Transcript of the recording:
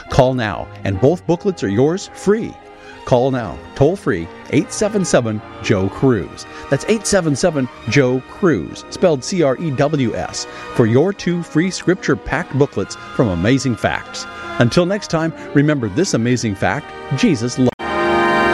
Call now, and both booklets are yours free. Call now, toll free, 877-JOE-CRUISE. That's 877-JOE-CRUISE, spelled CREWS, for your 2 free scripture-packed booklets from Amazing Facts. Until next time, remember this amazing fact: Jesus loves